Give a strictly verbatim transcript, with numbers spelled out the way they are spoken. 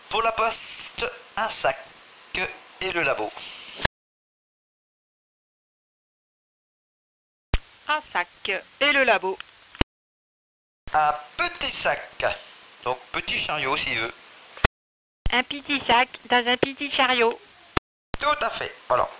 Pour la poste, un sac et le labo. Un sac et le labo. Un petit sac, donc petit chariot s'il veut. Un petit sac dans un petit chariot. Tout à fait, voilà.